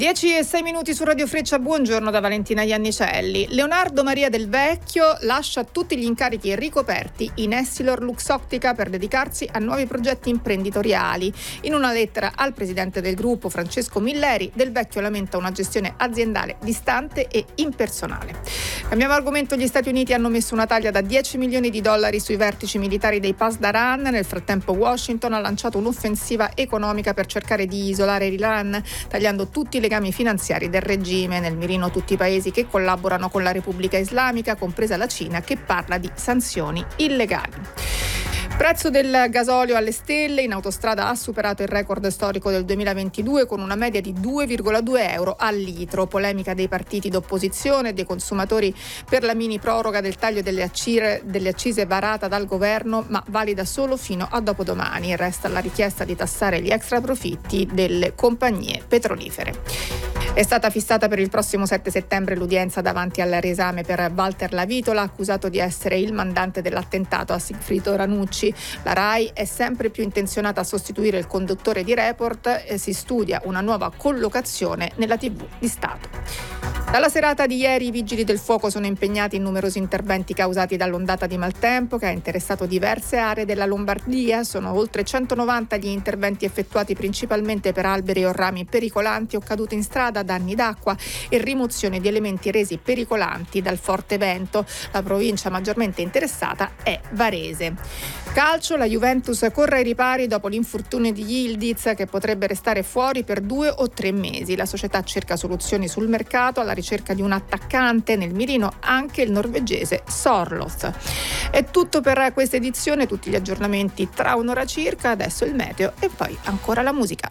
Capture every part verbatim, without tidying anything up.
dieci e sei minuti su Radio Freccia, buongiorno da Valentina Iannicelli. Leonardo Maria Del Vecchio lascia tutti gli incarichi ricoperti in Essilor Luxottica per dedicarsi a nuovi progetti imprenditoriali. In una lettera al presidente del gruppo, Francesco Milleri, Del Vecchio lamenta una gestione aziendale distante e impersonale. Cambiamo argomento: gli Stati Uniti hanno messo una taglia da dieci milioni di dollari sui vertici militari dei Pasdaran. Nel frattempo Washington ha lanciato un'offensiva economica per cercare di isolare l'Iran, tagliando tutti i legami finanziari del regime. Nel mirino tutti i paesi che collaborano con la Repubblica Islamica, compresa la Cina, che parla di sanzioni illegali. Prezzo del gasolio alle stelle. In autostrada ha superato il record storico del duemilaventidue con una media di due virgola due euro al litro. Polemica dei partiti d'opposizione e dei consumatori per la mini proroga del taglio delle accise, delle accise varata dal governo, ma valida solo fino a dopodomani. Resta la richiesta di tassare gli extraprofitti delle compagnie petrolifere. È stata fissata per il prossimo sette settembre l'udienza davanti al riesame per Walter Lavitola, accusato di essere il mandante dell'attentato a Sigfrido Ranucci. La RAI è sempre più intenzionata a sostituire il conduttore di Report e si studia una nuova collocazione nella tivù di Stato. Dalla serata di ieri i vigili del fuoco sono impegnati in numerosi interventi causati dall'ondata di maltempo che ha interessato diverse aree della Lombardia. Sono oltre centonovanta gli interventi effettuati principalmente per alberi o rami pericolanti o caduti in strada, danni d'acqua e rimozione di elementi resi pericolanti dal forte vento. La provincia maggiormente interessata è Varese. Calcio, la Juventus corre ai ripari dopo l'infortunio di Yildiz, che potrebbe restare fuori per due o tre mesi. La società cerca soluzioni sul mercato alla ricerca di un attaccante, nel mirino anche il norvegese Sorloth. È tutto per questa edizione, tutti gli aggiornamenti tra un'ora circa. Adesso il meteo e poi ancora la musica.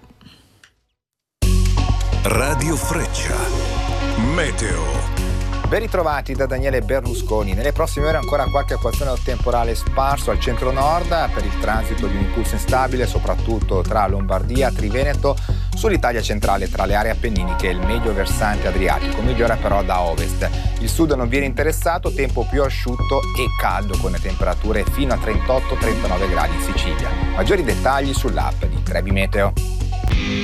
Radio Freccia Meteo. Ben ritrovati da Daniele Berlusconi. Nelle prossime ore ancora qualche acquazzone temporale sparso al centro-nord per il transito di un impulso instabile soprattutto tra Lombardia, Triveneto, sull'Italia centrale tra le aree appenniniche e il medio versante adriatico. Migliora però da ovest. Il sud non viene interessato, tempo più asciutto e caldo con temperature fino a trentotto trentanove gradi in Sicilia. Maggiori dettagli sull'app di Trebi Meteo.